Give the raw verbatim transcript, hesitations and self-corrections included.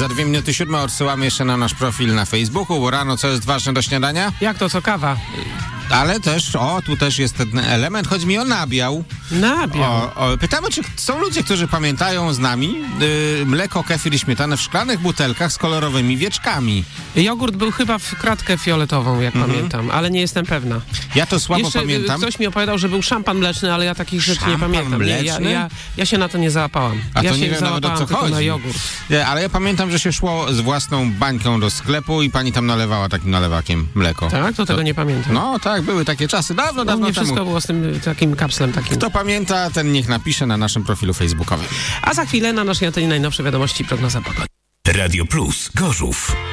Za dwie minuty siódma odsyłamy jeszcze na nasz profil na Facebooku, bo rano co jest ważne do śniadania? Jak to, co kawa? Ale też, o, tu też jest ten element, chodzi mi o nabiał. Nabiał. O, o, pytamy, czy są ludzie, którzy pamiętają z nami yy, mleko, kefir i śmietanę w szklanych butelkach z kolorowymi wieczkami. Jogurt był chyba w kratkę fioletową, jak Mhm. pamiętam, ale nie jestem pewna. Ja to słabo Jeszcze pamiętam. Ktoś mi opowiadał, że był szampan mleczny, ale ja takich rzeczy nie Szampan pamiętam. Nie, ja, mleczny? ja, ja się na to nie załapałam. A ja to nie się wiem nawet, o załapałam co tylko chodzi. na jogurt. Nie, ale ja pamiętam, że się szło z własną bańką do sklepu i pani tam nalewała takim nalewakiem mleko. Tak? To tego nie pamiętam. No tak, były takie czasy, dawno, U dawno mnie temu. wszystko było z tym takim kapslem takim. Kto pamięta, ten niech napisze na naszym profilu facebookowym. A za chwilę na naszej antenie najnowsze wiadomości i prognoza pogody. Radio Plus Gorzów.